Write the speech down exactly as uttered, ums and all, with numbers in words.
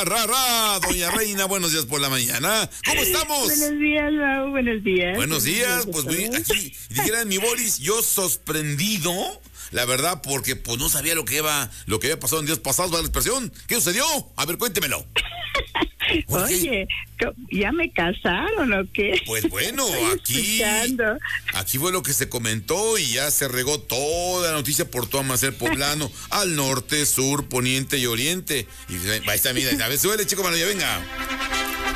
ra, ra. Doña Reina, buenos días por la mañana. ¿Cómo estamos? Buenos días, Mau, buenos días. Buenos días, pues muy, aquí, dijeran mi Boris, yo sorprendido, la verdad, porque pues no sabía lo que iba, lo que había pasado en días pasados, ¿va la expresión? ¿Qué sucedió? A ver, cuéntemelo. Oye, ¿ya me casaron o qué? Pues bueno, aquí, escuchando. aquí fue lo que se comentó y ya se regó toda la noticia por todo Amacer poblano, al norte, sur, poniente y oriente. Y ahí está, mira, a ver, suele, chico, mano, ya venga.